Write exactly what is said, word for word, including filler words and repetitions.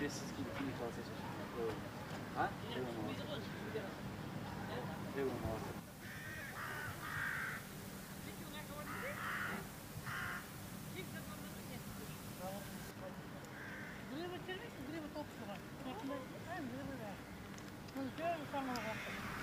Nesses que que fala assim, hã? Eu não. Eu não. Грибы червяк, грибы толстого. Грибы, а, грибы, да. Ну, первый самый лучший.